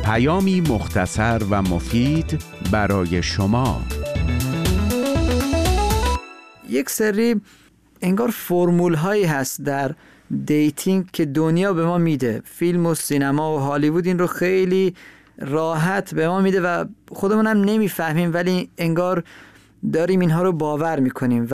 پیامی مختصر و مفید برای شما. یک سری انگار فرمول هایی هست در دیتینگ که دنیا به ما میده، فیلم و سینما و هالیوود این رو خیلی راحت به ما میده و خودمون هم نمیفهمیم، ولی انگار داریم اینها رو باور میکنیم.